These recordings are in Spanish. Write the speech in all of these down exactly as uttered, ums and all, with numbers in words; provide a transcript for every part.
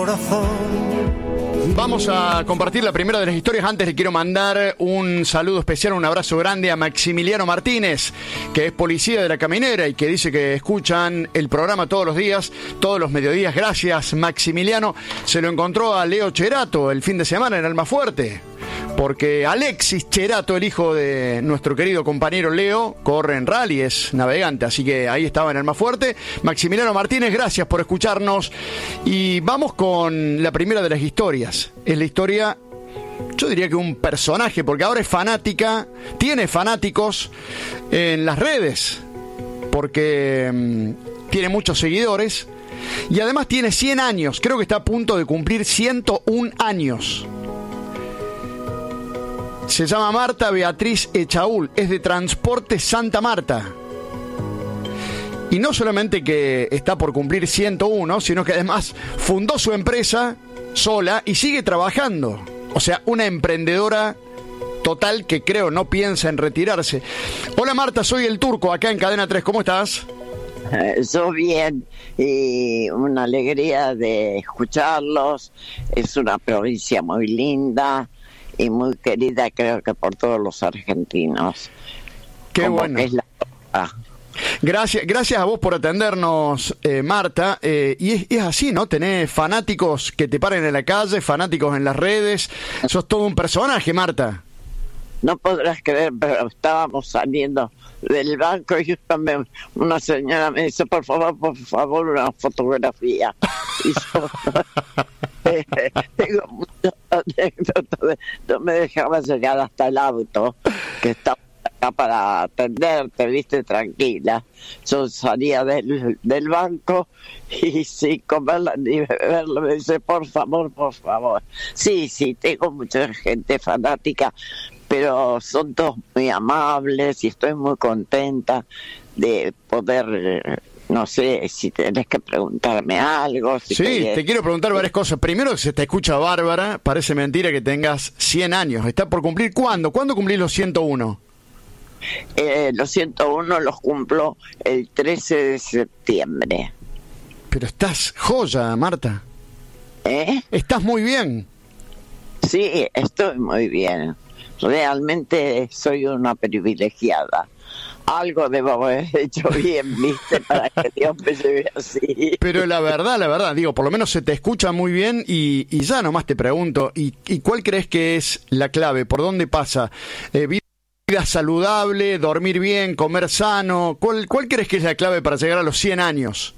corazón. Vamos a compartir la primera de las historias. Antes le quiero mandar un saludo especial, un abrazo grande a Maximiliano Martínez, que es policía de La Caminera y que dice que escuchan el programa todos los días, todos los mediodías. Gracias, Maximiliano. Se lo encontró a Leo Cherato el fin de semana en Almafuerte, porque Alexis Cherato, el hijo de nuestro querido compañero Leo, corre en rally, es navegante, así que ahí estaba en Almafuerte. Maximiliano Martínez, gracias por escucharnos. Y vamos con la primera de las historias. Es la historia, yo diría que un personaje, porque ahora es fanática, tiene fanáticos en las redes, porque mmm, tiene muchos seguidores y además tiene cien años, creo que está a punto de cumplir ciento un años. Se llama Marta Beatriz Echaúl, es de Transporte Santa Marta. Y no solamente que está por cumplir ciento uno, sino que además fundó su empresa sola y sigue trabajando. O sea, una emprendedora total que creo no piensa en retirarse. Hola Marta, soy el Turco, acá en Cadena tres, ¿cómo estás? Eh, yo bien, y una alegría de escucharlos. Es una provincia muy linda y muy querida, creo que por todos los argentinos. Qué como bueno. Que es la... ah. Gracias, gracias a vos por atendernos, eh, Marta. Eh, y es, es así, ¿no? Tenés fanáticos que te paren en la calle, fanáticos en las redes. Sos todo un personaje, Marta. No podrás creer, pero estábamos saliendo del banco y me, una señora me dice, por favor, por favor, una fotografía. Y yo eh, tengo muchas anécdotas. De, no me dejaba llegar hasta el auto, que estaba acá para atenderte, viste, tranquila. Yo salía del, del banco y sin comerla ni beberla me dice, por favor, por favor. Sí, sí, tengo mucha gente fanática, pero son todos muy amables y estoy muy contenta de poder, no sé, si tenés que preguntarme algo. Si sí, querés... te quiero preguntar varias cosas. Primero, se te escucha bárbara, parece mentira que tengas cien años. ¿Está por cumplir cuándo? ¿Cuándo cumplís los ciento uno? Eh, los ciento uno los cumplo el trece de septiembre. Pero estás joya, Marta. ¿Eh? Estás muy bien. Sí, estoy muy bien. Realmente soy una privilegiada. Algo debo haber hecho bien, viste, para que Dios me lleve así. Pero la verdad, la verdad, digo, por lo menos se te escucha muy bien y, y ya nomás te pregunto, ¿y, ¿y cuál crees que es la clave? ¿Por dónde pasa? Eh, vida saludable, dormir bien, comer sano. ¿Cuál, cuál crees que es la clave para llegar a los cien años?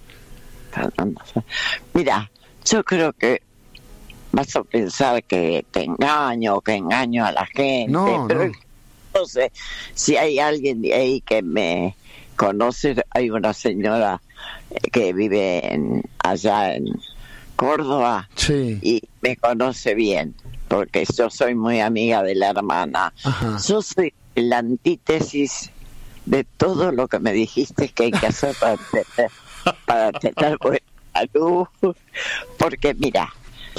Mira, yo creo que vas a pensar que te engaño, que engaño a la gente, no, pero no. no sé si hay alguien de ahí que me conoce. Hay una señora que vive en, allá en Córdoba, sí, y me conoce bien, porque yo soy muy amiga de la hermana. Ajá. Yo soy la antítesis de todo lo que me dijiste que hay que hacer para tener, para tener buena salud, porque mira,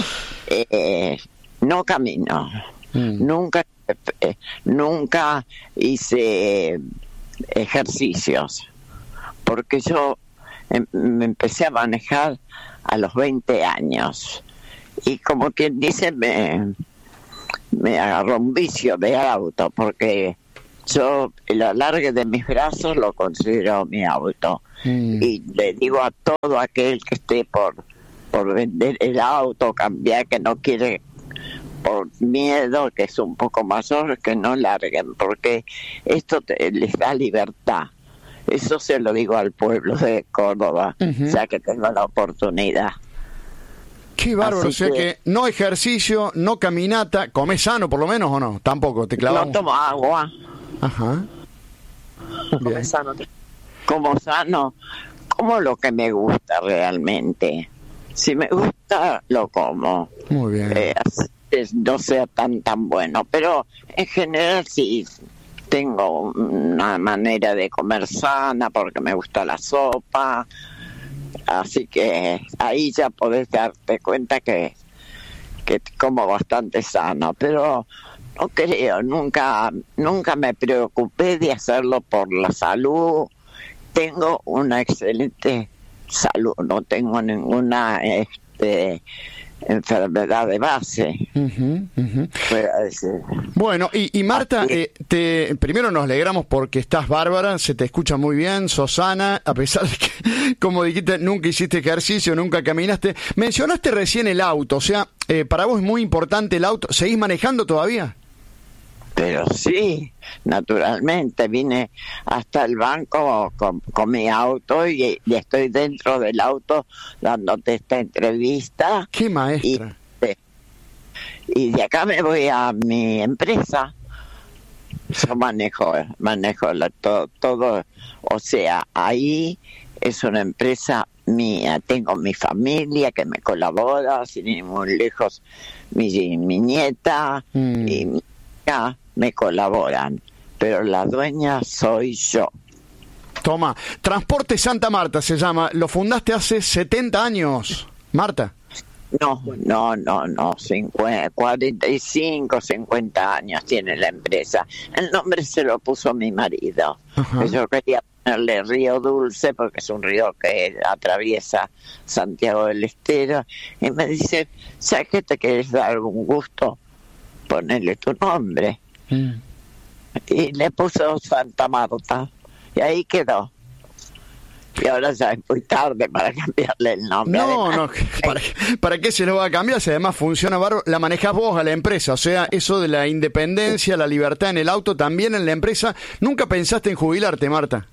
eh, no camino, mm. nunca eh, nunca hice ejercicios, porque yo em, me empecé a manejar a los veinte años y como quien dice me me agarró un vicio de auto, porque yo el alargue de mis brazos lo considero mi auto. Mm. Y le digo a todo aquel que esté por por vender el auto, cambiar, que no quiere, por miedo, que es un poco mayor, que no larguen, porque esto te, les da libertad. Eso se lo digo al pueblo de Córdoba, uh-huh. ya que tengo la oportunidad. Qué bárbaro, o sea que... que no ejercicio, no caminata, ¿comés sano por lo menos o no? Tampoco, te clavamos. No tomo agua. Ajá. Como sano, como sano, como lo que me gusta realmente. Si me gusta, lo como. Muy bien. Eh, no sea tan tan bueno, pero en general sí tengo una manera de comer sana, porque me gusta la sopa. Así que ahí ya podés darte cuenta que, que como bastante sano, pero no creo, nunca, nunca me preocupé de hacerlo por la salud. Tengo una excelente salud, no tengo ninguna este enfermedad de base. Uh-huh, uh-huh. Decir. Bueno, y, y Marta, eh, te, primero nos alegramos porque estás bárbara, se te escucha muy bien, sos sana, a pesar de que, como dijiste, nunca hiciste ejercicio, nunca caminaste. Mencionaste recién el auto, o sea, eh, para vos es muy importante el auto. ¿Seguís manejando todavía? Pero sí, naturalmente, vine hasta el banco con, con mi auto y, y estoy dentro del auto dándote esta entrevista. ¡Qué maestra! Y, y de acá me voy a mi empresa. Yo manejo, manejo la, todo, todo, o sea, ahí es una empresa mía. Tengo mi familia que me colabora, sin ir muy lejos, mi, mi nieta mm. y mi hija me colaboran, pero la dueña soy yo. Toma, Transporte Santa Marta se llama, lo fundaste hace setenta años, Marta. No, no, no, no, cincuenta, cuarenta y cinco, cincuenta años tiene la empresa. El nombre se lo puso mi marido. Uh-huh. Yo quería ponerle Río Dulce porque es un río que atraviesa Santiago del Estero. Y me dice, ¿sabes que te quieres dar algún gusto? Ponerle tu nombre. Mm. Y le puso Santa Marta. Y ahí quedó. Y ahora ya es muy tarde para cambiarle el nombre. No, además, no, ¿para, ¿para qué se lo va a cambiar? Si además funciona bárbaro, la manejás vos a la empresa. O sea, eso de la independencia, la libertad en el auto, también en la empresa. ¿Nunca pensaste en jubilarte, Marta?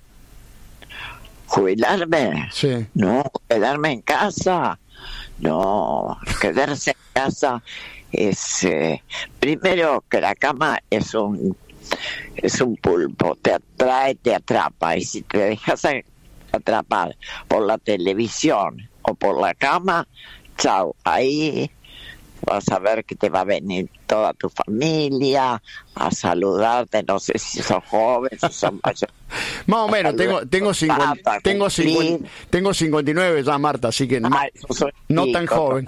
¿Jubilarme? Sí. No, quedarme en casa. No, quedarse en casa es... Eh, primero que la cama es un, es un pulpo. Te atrae, te atrapa. Y si te dejas atrapar por la televisión o por la cama, chao, ahí vas a ver que te va a venir toda tu familia a saludarte, no sé si sos joven, si sos mayor. Más o menos, tengo tengo cincuenta, tengo cincuenta, tengo cincuenta y nueve ya, Marta, así que no, Ay, no chico, tan joven.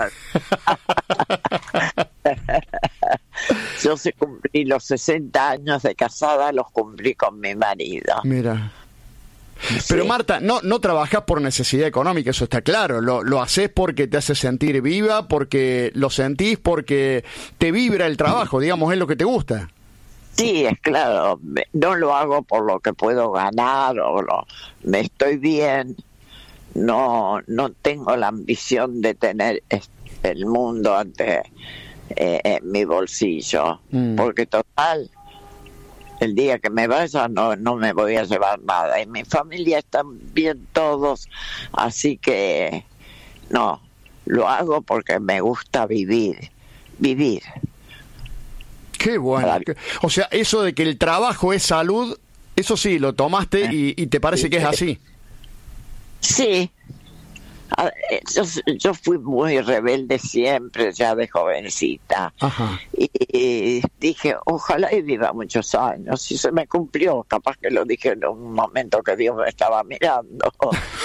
Yo se cumplí los sesenta años de casada, los cumplí con mi marido. Mira. Pero sí. Marta, no no trabajás por necesidad económica, eso está claro. Lo, lo haces porque te hace sentir viva, porque lo sentís, porque te vibra el trabajo, digamos, es lo que te gusta. Sí, es claro. No lo hago por lo que puedo ganar o lo, me estoy bien. No no tengo la ambición de tener el mundo ante eh, en mi bolsillo, mm. porque total. El día que me vaya no no me voy a llevar nada. Y mi familia están bien todos, así que no, lo hago porque me gusta vivir, vivir. Qué bueno. Para... O sea, eso de que el trabajo es salud, eso sí, lo tomaste y, y te parece que es así. Sí. Yo, yo fui muy rebelde siempre, ya de jovencita. Ajá. Y, y dije, ojalá y viva muchos años. Y se me cumplió, capaz que lo dije en un momento que Dios me estaba mirando.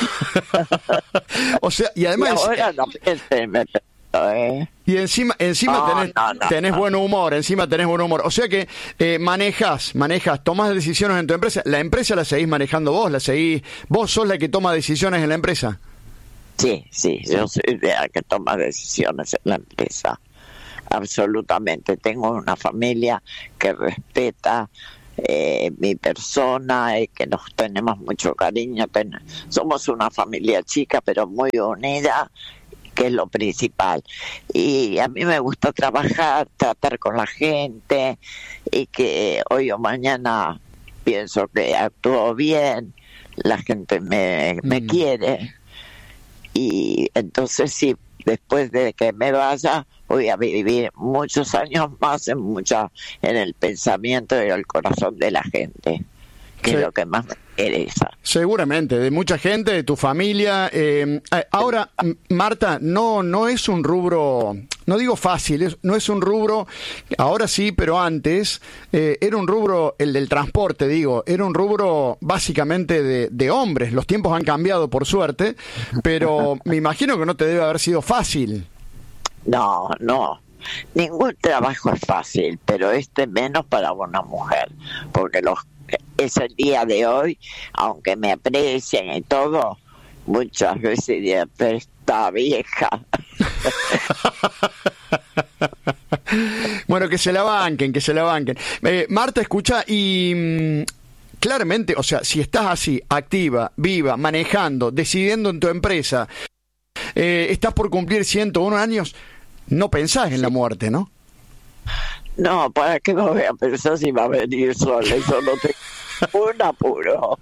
O sea, y además... Y ahora no piensen, me ¿eh? Y encima encima no, tenés, no, no, tenés no. buen humor, encima tenés buen humor. O sea que eh, manejas, manejas, tomás decisiones en tu empresa. La empresa la seguís manejando vos, la seguís... Vos sos la que toma decisiones en la empresa. Sí, sí, yo soy la que toma decisiones en la empresa, absolutamente. Tengo una familia que respeta eh, mi persona y que nos tenemos mucho cariño. Ten- somos una familia chica pero muy unida, que es lo principal. Y a mí me gusta trabajar, tratar con la gente y que hoy o mañana pienso que actúo bien, la gente me, me mm. quiere. Y entonces sí, después de que me vaya, voy a vivir muchos años más en mucha, en el pensamiento y el corazón de la gente, que sí. es lo que más me interesa. Seguramente, de mucha gente, de tu familia. Eh, ahora, Marta, no, no es un rubro, no digo fácil, es, no es un rubro, ahora sí, pero antes, eh, era un rubro, el del transporte, digo, era un rubro básicamente de, de hombres. Los tiempos han cambiado, por suerte, pero me imagino que no te debe haber sido fácil. No, no. Ningún trabajo es fácil, pero este menos para una mujer, porque los es el día de hoy, aunque me aprecien y todo, muchas veces dirán, pero esta vieja Bueno, que se la banquen, que se la banquen. Eh, Marta, escucha, y mmm, claramente, o sea, si estás así, activa, viva, manejando, decidiendo en tu empresa, eh, estás por cumplir ciento uno años, no pensás en la muerte, ¿no? No, ¿para qué me voy a pensar si va a venir sola? Eso no te... un apuro.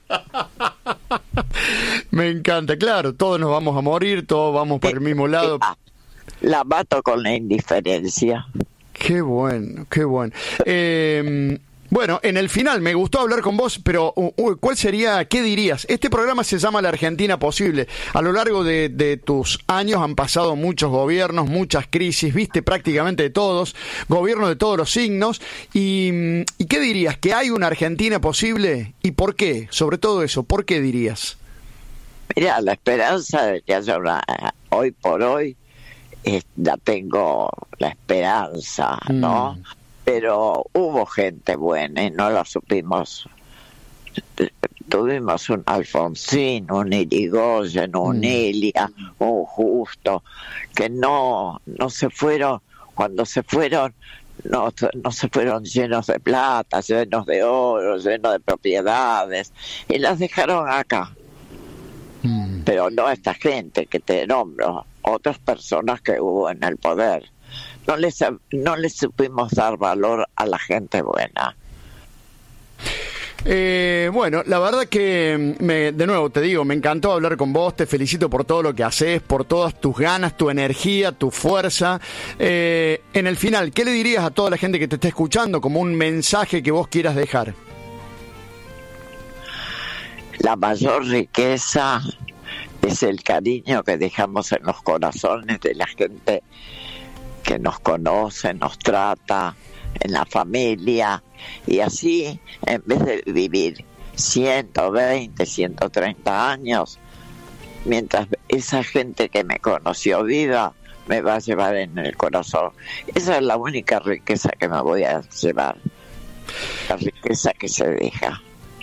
Me encanta, claro, todos nos vamos a morir, todos vamos por el mismo lado. La mato con la indiferencia. Qué bueno, qué bueno. Eh, bueno, en el final me gustó hablar con vos, pero uh, ¿cuál sería, qué dirías? Este programa se llama La Argentina Posible. A lo largo de, de tus años han pasado muchos gobiernos, muchas crisis, viste prácticamente de todos, gobiernos de todos los signos. Y, ¿y qué dirías? ¿Que hay una Argentina posible? ¿Y por qué? Sobre todo eso, ¿por qué dirías? Mira, la esperanza de que haya una, hoy por hoy, ya tengo la esperanza, ¿no? Mm. Pero hubo gente buena y no la supimos. Tuvimos un Alfonsín, un Irigoyen, un mm. Elia, un Justo, que no, no se fueron, cuando se fueron, no, no se fueron llenos de plata, llenos de oro, llenos de propiedades, y las dejaron acá. Mm. Pero no esta gente que te nombro, otras personas que hubo en el poder. No les, no les supimos dar valor a la gente buena. Eh, bueno, la verdad que, me, de nuevo, te digo, me encantó hablar con vos, te felicito por todo lo que haces, por todas tus ganas, tu energía, tu fuerza. Eh, en el final, ¿qué le dirías a toda la gente que te esté escuchando como un mensaje que vos quieras dejar? La mayor riqueza es el cariño que dejamos en los corazones de la gente que nos conoce, nos trata, en la familia, y así, en vez de vivir ciento veinte, ciento treinta años, mientras esa gente que me conoció viva, me va a llevar en el corazón. Esa es la única riqueza que me voy a llevar, la riqueza que se deja.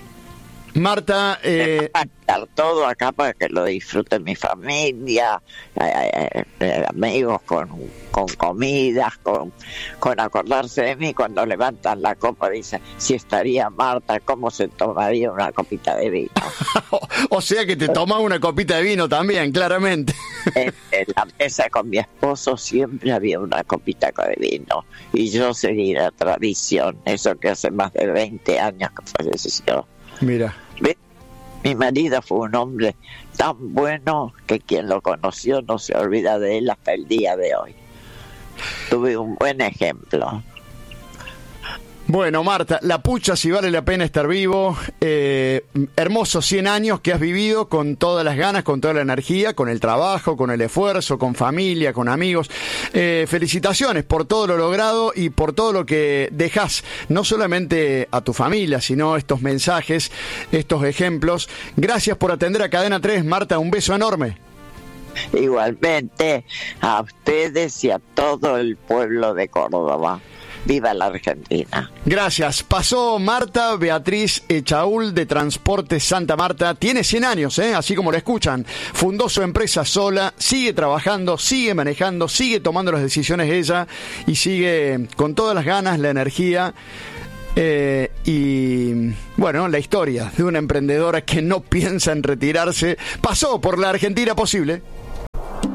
Marta, eh... dar todo acá para que lo disfrute mi familia, eh, eh, amigos, con, con comidas, con, con acordarse de mí cuando levantan la copa, dicen, si estaría Marta, ¿cómo se tomaría una copita de vino? O sea que te tomas una copita de vino también, claramente. En, en la mesa con mi esposo siempre había una copita de vino, y yo seguí la tradición, eso que hace más de veinte años que falleció. Mira. Mi marido fue un hombre tan bueno que quien lo conoció no se olvida de él hasta el día de hoy. Tuve un buen ejemplo. Bueno, Marta, la pucha si vale la pena estar vivo. Eh, hermosos cien años que has vivido con todas las ganas, con toda la energía, con el trabajo, con el esfuerzo, con familia, con amigos. Eh, felicitaciones por todo lo logrado y por todo lo que dejás, no solamente a tu familia, sino estos mensajes, estos ejemplos. Gracias por atender a Cadena tres, Marta, un beso enorme. Igualmente a ustedes y a todo el pueblo de Córdoba. ¡Viva la Argentina! Gracias. Pasó Marta Beatriz Echaúl de Transportes Santa Marta. Tiene cien años, ¿eh? Así como lo escuchan. Fundó su empresa sola, sigue trabajando, sigue manejando, sigue tomando las decisiones ella y sigue con todas las ganas, la energía. Eh, y bueno, la historia de una emprendedora que no piensa en retirarse pasó por la Argentina Posible.